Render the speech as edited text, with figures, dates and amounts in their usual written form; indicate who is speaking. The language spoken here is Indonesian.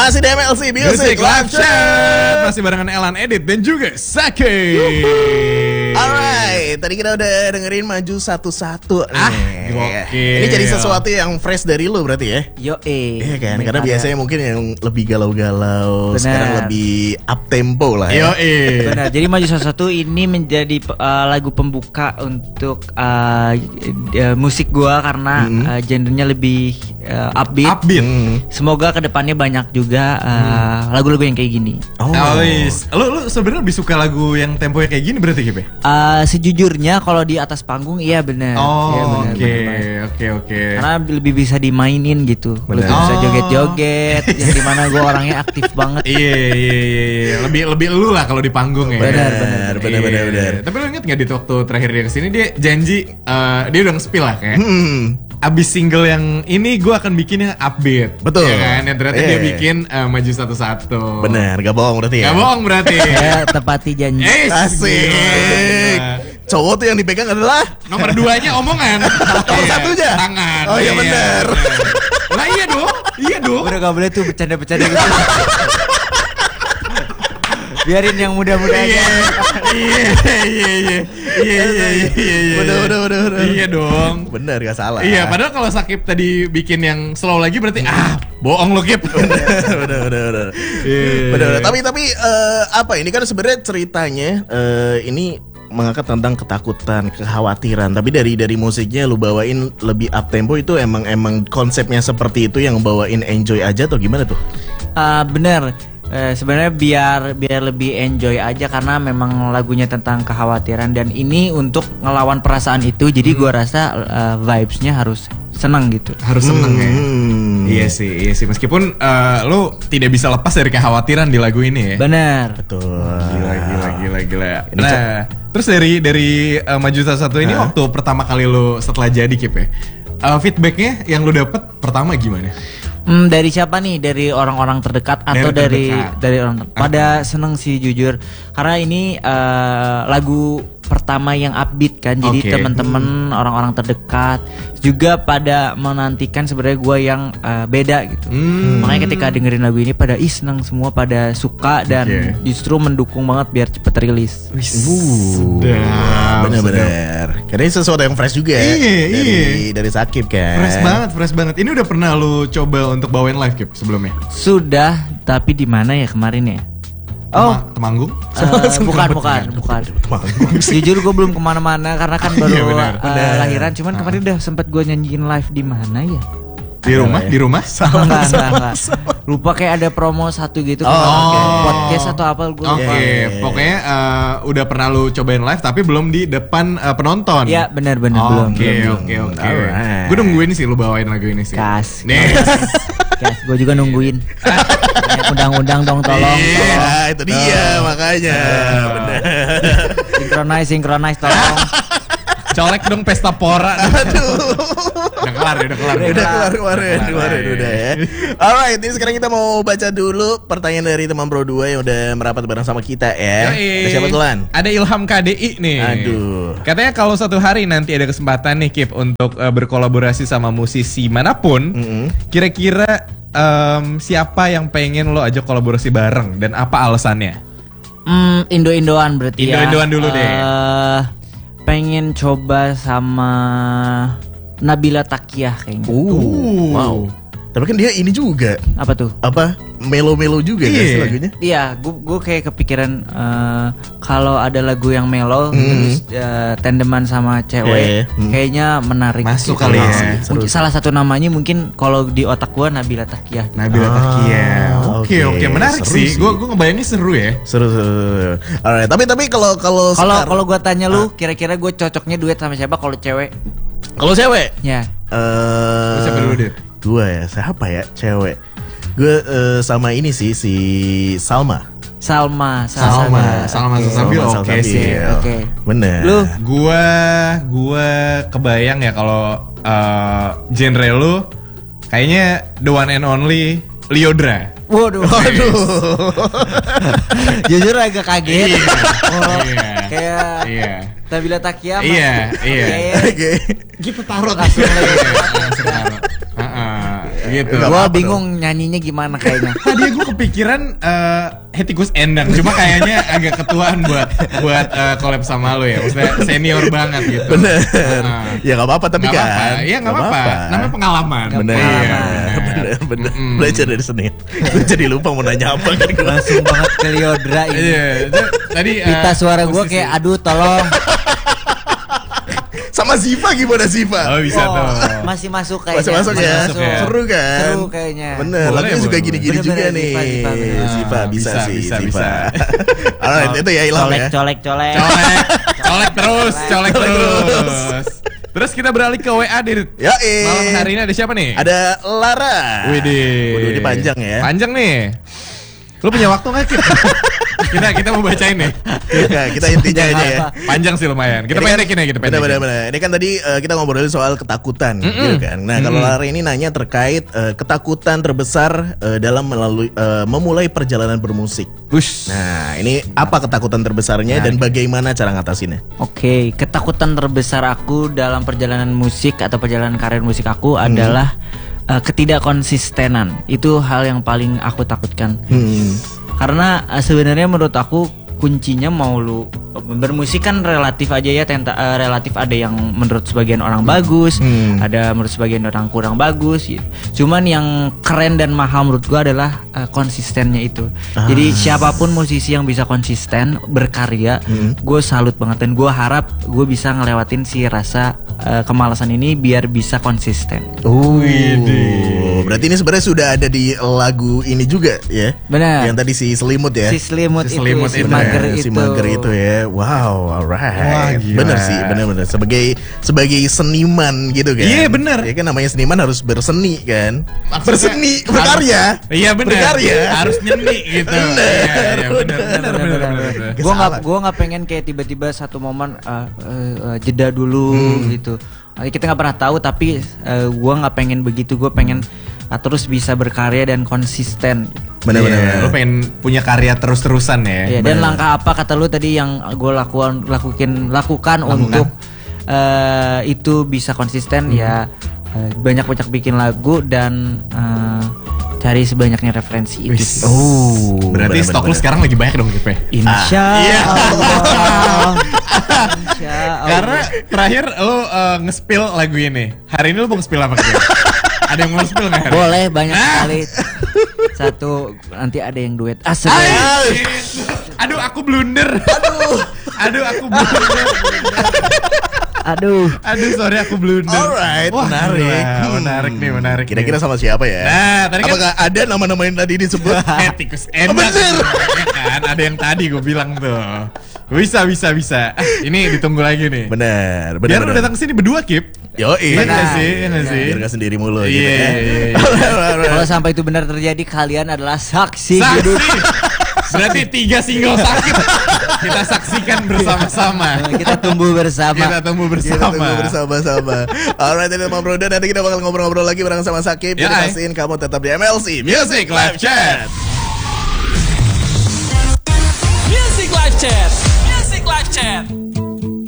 Speaker 1: Masih di MLC Music Live Chat.
Speaker 2: Masih barengan Elan Edit dan juga Sake.
Speaker 1: Alright, tadi kita udah dengerin Maju Satu-Satu nih.
Speaker 2: Gokil.
Speaker 1: Ini jadi sesuatu yang fresh dari lu berarti ya? Iya kan, karena biasanya mungkin yang lebih galau-galau, sekarang lebih up tempo lah ya.
Speaker 3: Benar, jadi Maju Satu-Satu ini menjadi lagu pembuka untuk musik gua karena genrenya lebih upbeat. Semoga kedepannya banyak juga lagu-lagu yang kayak gini.
Speaker 2: Lu sebenarnya lebih suka lagu yang temponya kayak gini berarti Kipe?
Speaker 3: Sejujurnya kalau di atas panggung iya benar.
Speaker 2: Oke.
Speaker 3: Karena lebih bisa dimainin gitu. Lebih bisa joget-joget yang dimana gue orangnya aktif banget.
Speaker 2: Iya. Lebih lu lah kalau di panggung ya.
Speaker 1: Benar.
Speaker 2: Tapi lu inget gak di waktu terakhir dia kesini dia janji dia udah nge-spill lah kayak. Abis single yang ini gue akan bikin yang upbeat.
Speaker 1: Betul
Speaker 2: ya kan? Yang ternyata dia bikin Maju Satu-Satu.
Speaker 1: Benar, gak bohong berarti ya?
Speaker 2: Gak bohong berarti.
Speaker 3: Ya, tepati janji.
Speaker 1: Asik. Cowok tuh yang dipegang adalah
Speaker 2: nomor 2-nya omongan.
Speaker 1: Nomor 1-nya
Speaker 2: tangan.
Speaker 1: Oh iya benar.
Speaker 2: Lah iya dong.
Speaker 3: Udah gak boleh tuh bercanda-bercanda gitu. Biarin yang muda-muda aja.
Speaker 2: Iya.
Speaker 1: Bener.
Speaker 2: Iya dong.
Speaker 1: Bener, gak salah.
Speaker 2: Iya, padahal kalau Sakip tadi bikin yang slow lagi berarti bohong lo Kip.
Speaker 1: Bener. Tapi apa ini kan sebenarnya ceritanya ini mengangkat tentang ketakutan, kekhawatiran. Tapi dari musiknya lu bawain lebih up tempo itu emang konsepnya seperti itu yang bawain enjoy aja atau gimana tuh?
Speaker 3: Bener. Sebenarnya biar lebih enjoy aja karena memang lagunya tentang kekhawatiran dan ini untuk ngelawan perasaan itu. Jadi gua rasa vibes-nya harus senang gitu.
Speaker 2: Harus senang ya. Iya sih. Meskipun lo tidak bisa lepas dari kekhawatiran di lagu ini ya.
Speaker 3: Benar.
Speaker 1: Betul.
Speaker 2: Gila. Nah, terus dari Maju Satu-Satu ini waktu pertama kali lo setelah jadi Kip ya, feedbacknya yang lo dapet pertama gimana?
Speaker 3: Dari siapa nih? Dari orang-orang terdekat atau dari orang pada seneng sih jujur. Karena ini lagu pertama yang upbeat kan. Jadi teman-teman orang-orang terdekat juga pada menantikan sebenarnya gue yang beda gitu. Makanya ketika dengerin lagu ini pada seneng semua, pada suka dan justru mendukung banget biar cepet rilis.
Speaker 1: Bener. Karena ini sesuatu yang fresh juga ya. Dari Sakip kan.
Speaker 2: Fresh banget. Ini udah pernah lu coba untuk bawain live Kip sebelumnya?
Speaker 3: Sudah, tapi di mana ya kemarin ya?
Speaker 2: Temanggung?
Speaker 3: Bukan. Jujur gue belum kemana-mana karena kan baru lahiran. Cuman kemarin udah sempet gue nyanyiin live di mana ya?
Speaker 2: Di rumah?
Speaker 3: Enggak. Lupa kayak ada promo satu gitu. Podcast atau apa gue lupa.
Speaker 2: Pokoknya udah pernah lu cobain live tapi belum di depan penonton.
Speaker 3: Iya benar belum.
Speaker 2: Oke. Gue nungguin sih lu bawain lagu ini sih.
Speaker 3: Kas, gue juga nungguin. Undang-undang dong tolong.
Speaker 1: Iya, itu dia makanya. Bener.
Speaker 3: Synchronize tolong.
Speaker 2: Colek dong pesta pora.
Speaker 1: Aduh.
Speaker 2: Udah kelar
Speaker 1: kemarin udah ya. Alright, ini sekarang kita mau baca dulu pertanyaan dari teman Bro 2 yang udah merapat bareng sama kita ya. Ada siapa tulan?
Speaker 2: Ada Ilham KDI nih.
Speaker 1: Aduh.
Speaker 2: Katanya kalau suatu hari nanti ada kesempatan nih Kip untuk berkolaborasi sama musisi manapun, kira-kira siapa yang pengen lo ajak kolaborasi bareng dan apa alasannya?
Speaker 3: Indo-Indoan berarti
Speaker 2: Indo-Indoan dulu deh.
Speaker 3: Pengen coba sama Nabila Takiah kayaknya.
Speaker 1: Wow. Tapi kan dia ini juga.
Speaker 3: Apa tuh?
Speaker 1: Melo-melo juga kan lagunya?
Speaker 3: Iya, gue kayak kepikiran kalau ada lagu yang melo terus tandeman sama cewek, kayaknya menarik.
Speaker 2: Masuk gitu kali ya.
Speaker 3: Salah satu namanya mungkin kalau di otak gue Nabila Takiah.
Speaker 2: Oke, menarik sih. Gue ngebayangin seru ya.
Speaker 1: Seru. Alright, tapi kalau
Speaker 3: gue tanya lu, kira-kira gue cocoknya duet sama siapa kalau cewek?
Speaker 1: Kalau cewek?
Speaker 3: Ya.
Speaker 2: Siapa dulu deh?
Speaker 1: Gue ya, siapa ya cewek? Gue sama ini sih, si Salma
Speaker 2: Sabil. Oke sih.
Speaker 3: Oke.
Speaker 1: Bener.
Speaker 3: Lu?
Speaker 2: Gue kebayang ya kalau genre lu kayaknya the one and only Lyodra.
Speaker 3: Waduh. Jujur agak kaget. Kayak Nabila Takiah.
Speaker 2: Iya.
Speaker 1: Gitu taruh.
Speaker 2: gitu.
Speaker 3: Gua bingung nyanyinya gimana kayaknya.
Speaker 2: Tadi gue kepikiran Hetikus Endang, cuma kayaknya agak ketuaan buat collab sama lo ya. Maksudnya senior banget gitu.
Speaker 1: Bener. Ya nggak apa-apa tapi
Speaker 2: Nggak
Speaker 1: kan.
Speaker 2: apa-apa. Iya nggak apa-apa. Namanya pengalaman.
Speaker 1: Bener. Bener. Belajar dari seni. Gue jadi lupa mau nanya apa kan.
Speaker 3: Langsung banget ke Liodra ini.
Speaker 2: Iya. Tadi
Speaker 3: Pita suara gue kayak aduh tolong.
Speaker 1: Sama Ziva gimana Ziva?
Speaker 2: Oh bisa tuh.
Speaker 3: Masih masuk kayaknya.
Speaker 1: Masih masuk ya.
Speaker 2: masuk ya.
Speaker 1: Seru kan?
Speaker 3: Seru kayaknya.
Speaker 1: Bener.
Speaker 2: Boleh,
Speaker 1: Lagunya juga
Speaker 2: boleh.
Speaker 1: gini-gini juga
Speaker 3: Bener-bener
Speaker 1: nih.
Speaker 3: Ziva.
Speaker 1: Ziva bisa sih.
Speaker 2: bisa.
Speaker 1: Ziva. Alright, itu ya Ilham ya.
Speaker 3: Colek.
Speaker 2: Colek terus. Terus kita beralih ke WA Dit.
Speaker 1: Ya
Speaker 2: Malam hari ini ada siapa nih?
Speaker 1: Ada Lara.
Speaker 2: Widih.
Speaker 1: Waduh, ini panjang ya.
Speaker 2: Panjang nih. Lu punya waktu nggak Kip? kita mau bacain nih.
Speaker 1: Ya, kita intinya aja ya.
Speaker 2: Panjang sih lumayan. Kita
Speaker 1: Ini kan-
Speaker 2: pendekin ya, kita pendekin.
Speaker 1: Bener. Ini kan tadi kita ngobrolin soal ketakutan, gitu kan. Nah, kalau Lara ini nanya terkait ketakutan terbesar dalam memulai perjalanan bermusik.
Speaker 2: Bush.
Speaker 1: Nah, ini apa ketakutan terbesarnya dan bagaimana cara ngatasinnya?
Speaker 3: Oke, ketakutan terbesar aku dalam perjalanan musik atau perjalanan karir musik aku adalah ketidakkonsistenan. Itu hal yang paling aku takutkan. Karena sebenarnya menurut aku kuncinya mau lu bermusik kan relatif aja ya, relatif ada yang menurut sebagian orang bagus, ada menurut sebagian orang kurang bagus. Cuman yang keren dan mahal menurut gua adalah konsistennya itu. Jadi siapapun musisi yang bisa konsisten berkarya, gue salut banget dan gue harap gue bisa ngelewatin si rasa kemalasan ini biar bisa konsisten.
Speaker 1: Berarti ini sebenarnya sudah ada di lagu ini juga ya?
Speaker 3: Benar.
Speaker 1: Yang tadi si Selimut ya?
Speaker 3: Si selimut itu, si mager itu.
Speaker 1: Si mager itu ya. Wow, alright.
Speaker 2: Wah, gila.
Speaker 1: Bener sih, bener. Sebagai seniman gitu kan?
Speaker 2: Iya, bener.
Speaker 1: Ya kan namanya seniman harus berseni kan?
Speaker 2: Maksudnya
Speaker 1: Berseni, berkarya.
Speaker 2: Iya benar.
Speaker 1: Berkarya.
Speaker 2: Harus nyeni gitu. Iya benar.
Speaker 3: Gue nggak pengen kayak tiba-tiba satu momen jeda dulu gitu. Kita nggak pernah tahu, tapi gue nggak pengen begitu. Gue pengen terus bisa berkarya dan konsisten.
Speaker 1: Bener-bener.
Speaker 2: Lu pengen punya karya terus-terusan ya.
Speaker 3: Iya, dan langkah apa kata lu tadi yang gue lakukan untuk itu bisa konsisten ya, banyak-banyak bikin lagu dan cari sebanyaknya referensi itu.
Speaker 2: Berarti stok lu sekarang lagi banyak dong Kipe.
Speaker 3: Insya Allah.
Speaker 2: Karena terakhir lu nge-spill lagu ini. Hari ini lu mau nge-spill apa Kipe? Ada yang mau nge-spill nggak hari?
Speaker 3: Boleh, banyak sekali. Satu, nanti ada yang duet.
Speaker 2: Aduh, aku blunder. Aduh, aku blunder.
Speaker 3: Aduh,
Speaker 2: sorry aku blunder.
Speaker 1: Alright,
Speaker 2: Wah,
Speaker 1: menarik.
Speaker 2: Menarik.
Speaker 1: Kira-kira sama siapa ya?
Speaker 2: Nah, tadi kan
Speaker 1: apakah ada nama-nama yang tadi disebut?
Speaker 2: Tikus Endang.
Speaker 1: Bener.
Speaker 2: Ya kan, ada yang tadi gue bilang tuh. Bisa. Ini ditunggu lagi nih.
Speaker 1: Bener.
Speaker 2: Biar lu datang ke sini berdua, Kip.
Speaker 1: Yoi.
Speaker 2: Iya nggak sih?
Speaker 1: Biar gak sendiri mulu gitu
Speaker 2: Iya.
Speaker 1: ya.
Speaker 3: kalau sampai itu benar terjadi, kalian adalah saksi.
Speaker 2: Saksi. Berarti 3 single sakit kita saksikan bersama-sama.
Speaker 3: Kita tumbuh bersama.
Speaker 2: Kita tumbuh
Speaker 1: bersama-sama. Alright, ini Bang Bro, dan nanti kita bakal ngobrol-ngobrol lagi bareng sama Sakib. Jadi pastiin kamu tetap di MLC Music Live Chat.
Speaker 4: Music Live Chat.